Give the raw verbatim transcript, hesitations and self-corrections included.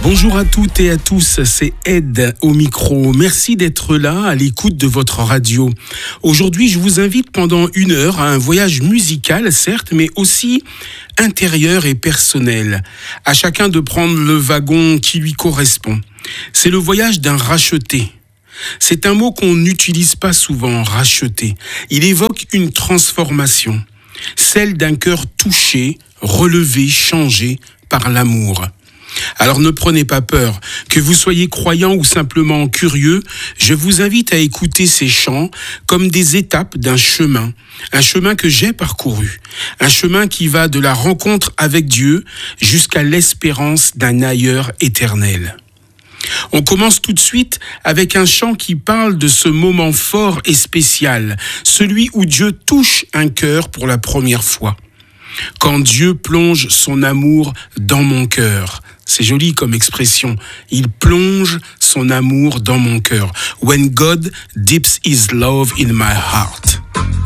Bonjour à toutes et à tous, c'est Ed au micro. Merci d'être là à l'écoute de votre radio. Aujourd'hui, je vous invite pendant une heure à un voyage musical, certes, mais aussi intérieur et personnel. À chacun de prendre le wagon qui lui correspond. C'est le voyage d'un racheté. C'est un mot qu'on n'utilise pas souvent, racheter. Il évoque une transformation, celle d'un cœur touché, relevé, changé par l'amour. Alors ne prenez pas peur, que vous soyez croyant ou simplement curieux, je vous invite à écouter ces chants comme des étapes d'un chemin, un chemin que j'ai parcouru, un chemin qui va de la rencontre avec Dieu jusqu'à l'espérance d'un ailleurs éternel. On commence tout de suite avec un chant qui parle de ce moment fort et spécial, celui où Dieu touche un cœur pour la première fois. Quand Dieu plonge son amour dans mon cœur. C'est joli comme expression. Il plonge son amour dans mon cœur. When God dips his love in my heart.